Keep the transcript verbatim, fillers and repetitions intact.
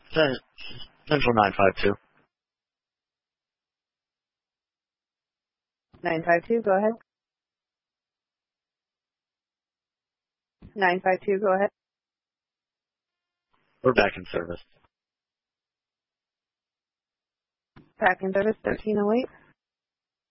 Cen- Central nine five two. nine five two, go ahead. nine five two, go ahead. We're back in service. Back in service, thirteen oh eight.